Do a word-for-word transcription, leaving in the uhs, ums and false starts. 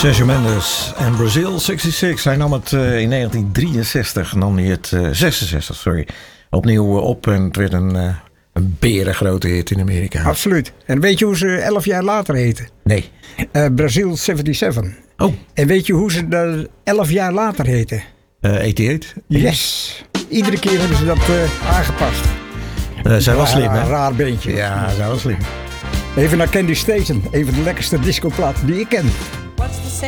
Sergio Mendes en Brazil zesenzestig. Hij nam het uh, in negentien drieënzestig, nam hij het uh, zesenzestig, sorry, opnieuw op. En het werd een, uh, een berengrote hit in Amerika. Absoluut. En weet je hoe ze elf jaar later heten? Nee. Uh, Brazil zevenenzeventig. Oh. En weet je hoe ze dat elf jaar later heten? Uh, eenennegentig. Yes. Iedere keer hebben ze dat uh, aangepast. Uh, zij was slim, hè? Een raar beentje. Ja, zij was slim. Even naar Candy Station. Een van de lekkerste discoplaten die ik ken.